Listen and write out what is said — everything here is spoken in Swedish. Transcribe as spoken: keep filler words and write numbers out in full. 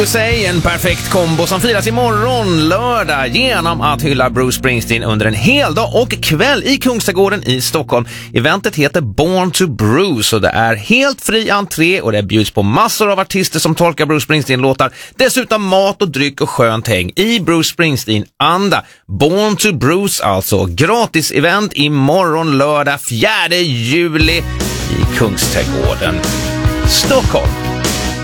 Säg en perfekt kombo som firas imorgon lördag genom att hylla Bruce Springsteen under en hel dag och kväll i Kungsträdgården i Stockholm. Eventet heter Born to Bruce och det är helt fri entré och det bjuds på massor av artister som tolkar Bruce Springsteen-låtar. Dessutom mat och dryck och skönt häng i Bruce Springsteen-anda. Born to Bruce alltså. Gratis event imorgon lördag fjärde juli i Kungsträdgården, Stockholm.